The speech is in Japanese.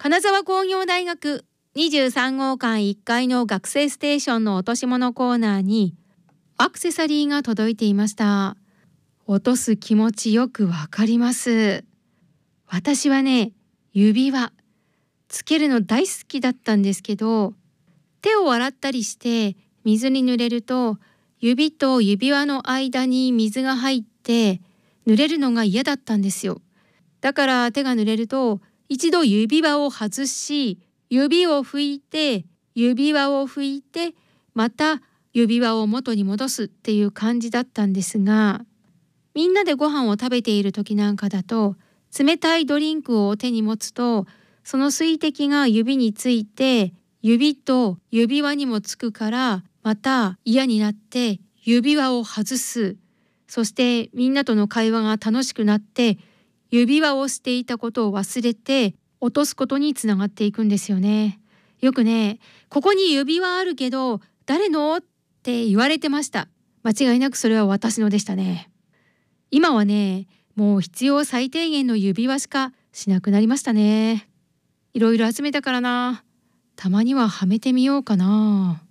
金沢工業大学23号館1階の学生ステーションの落とし物コーナーにアクセサリーが届いていました。落とす気持ちよくわかります。私はね、指輪つけるの大好きだったんですけど、手を洗ったりして水に濡れると指と指輪の間に水が入って濡れるのが嫌だったんですよ。だから手が濡れると一度指輪を外し、指を拭いて指輪を拭いてまた指輪を元に戻すっていう感じだったんですが、みんなでご飯を食べている時なんかだと冷たいドリンクを手に持つとその水滴が指について指と指輪にもつくからまた嫌になって指輪を外す。そしてみんなとの会話が楽しくなって指輪をしていたことを忘れて落とすことにつながっていくんですよね。よくね、ここに指輪あるけど誰のって言われてました。間違いなくそれは私のでしたね。今はね、もう必要最低限の指輪しかしなくなりましたね。いろいろ集めたからな。たまにははめてみようかな。